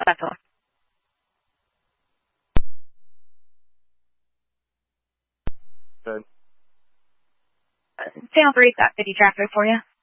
Esatto. Good. Channel 3 stop 50 traffic for you.